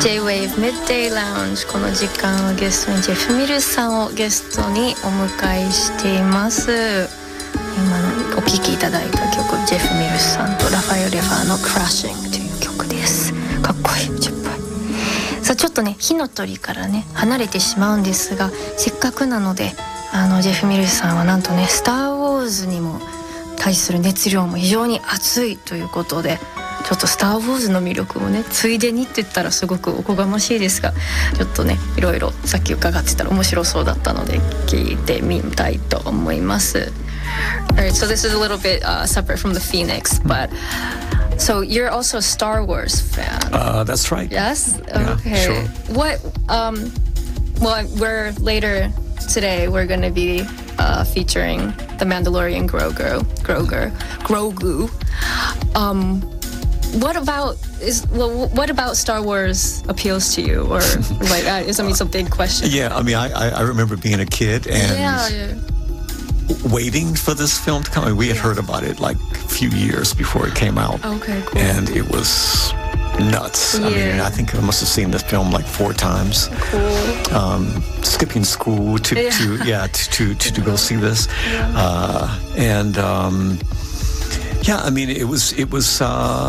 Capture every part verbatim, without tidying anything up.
J-Wave Midday Lounge この時間はゲストにジェフ・ミルスさんをゲストにお迎えしています。今のお聴きいただいた曲ジェフ・ミルスさんとラファエル・レファーの Crashing という曲です。かっこいい。じゅっぷんさあちょっとね火の鳥からね離れてしまうんですが、せっかくなのであのジェフ・ミルスさんはなんとねスター・ウォーズにも対する熱量も非常に熱いということで、ちょっとスター・ウォーズの魅力をねついでにって言ったらすごくおこがましいですが、ちょっとねいろいろさっき伺ってたら面白そうだったので聞いてみたいと思います。 Alright, so this is a little bit、uh, separate from the Phoenix, but so you're also a Star Wars fan. Uh, that's right. Yes? Yeah, okay. sure. What, um, well, we're later today we're going to be uh, featuring the Mandalorian Grogu, Grogu, Grogu. Um, what about is well, what about Star Wars appeals to you, or like uh, is I mean it's a big question. Yeah, I mean, I I remember being a kid and Yeah, yeah. waiting for this film to come. I mean, we had Yeah. heard about it like a few years before it came out. Okay, cool. And it was nuts. I mean, Yeah. I think I must have seen this film like four times. Cool. Um, skipping school to, Yeah. to yeah to, to, to, to go see this. Yeah. Uh, and um, yeah, I mean, it was it was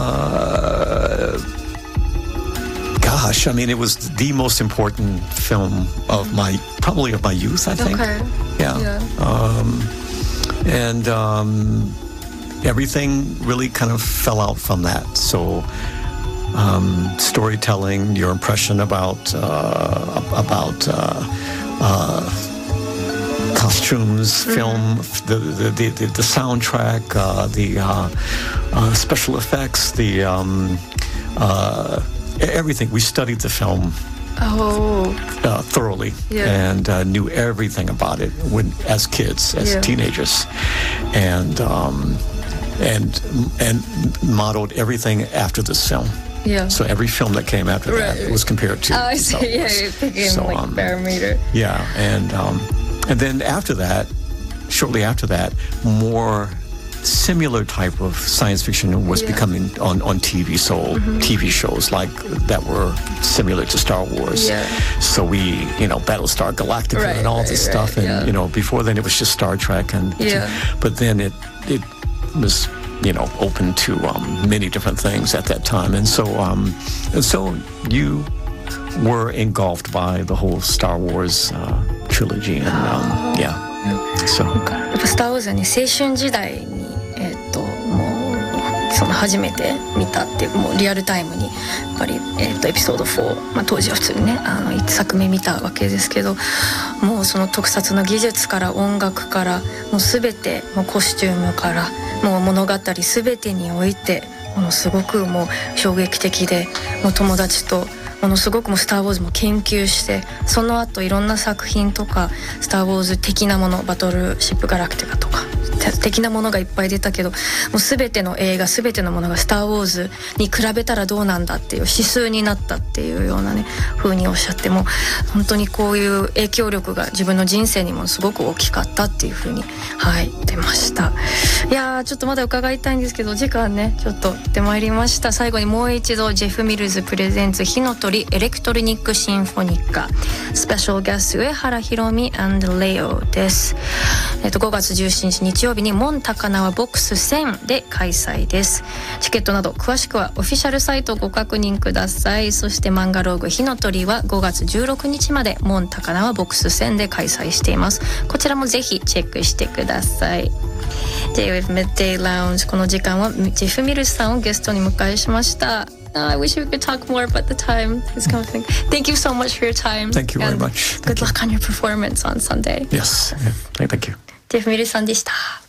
uh, gosh, I mean, it was the most important film of my probably of my youth, I think. Okay. Yeah. Yeah. Um, and um, everything really kind of fell out from that. So um, storytelling, your impression about uh, about uh, uh, costumes, mm-hmm. film, the the the, the, the soundtrack, uh, the uh, uh, special effects, the um, uh, everything. We studied the film. Oh. Uh, thoroughly, yeah. and uh, knew everything about it when, as kids, as yeah. teenagers, and um, and and modeled everything after this film. Yeah. So every film that came after right. that was compared to. Oh, I see. Star Wars. Yeah, you're picking so, like um, barometer. Yeah, and um, and then after that, shortly after that, more similar type of science fiction was yeah. becoming on, on T V, so mm-hmm. T V shows like that were similar to Star Wars. Yeah. So we, you know, Battlestar Galactica right, and all right, this right, stuff, and yeah. you know, before then it was just Star Trek, and yeah. but then it it was, you know, open to um, many different things at that time, and so um, and so you were engulfed by the whole Star Wars uh, trilogy, and um, yeah, so. やっぱスター・ウォーズはね青春時代にえー、っともうその初めて見たっていうもうリアルタイムにやっぱり、えー、っとエピソードフォー、まあ、当時は普通にねあのいっさくめ見たわけですけど、もうその特撮の技術から音楽からもう全てもうコスチュームからもう物語全てにおいてものすごくもう衝撃的で、もう友達とものすごくもうスター・ウォーズも研究して、その後いろんな作品とかスター・ウォーズ的なもの、バトルシップ・ガラクティカとか的なものがいっぱい出たけど、もう全ての映画全てのものがスター・ウォーズに比べたらどうなんだっていう指数になったっていうようなね風におっしゃって、も本当にこういう影響力が自分の人生にもすごく大きかったっていう風にはい出ました。いやーちょっとまだ伺いたいんですけど時間ねちょっと出まいりました。最後にもう一度ジェフ・ミルズプレゼンツ火の鳥エレクトロニックシンフォニカスペシャルゲスト上原ひろみ and レオです。えっとごがつじゅうしちにち日曜日にモン高輪ボックスせんで開催です。チケットなど詳しくはオフィシャルサイトをご確認ください。そして漫画ローグ火の鳥はごがつじゅうろくにちまでモン高輪ボックスせんで開催しています。こちらもぜひチェックしてください。J-Wave Midday Lounge この時間はジェフ・ミルスさんをゲストに迎えしました。Uh, I wish we could talk more, but the time is coming. Thank you so much for your time. Thank you very and much. Good Thank luck you. on your performance on Sunday. Yes, yeah, thank you. ジェフ・ミルスさんでした。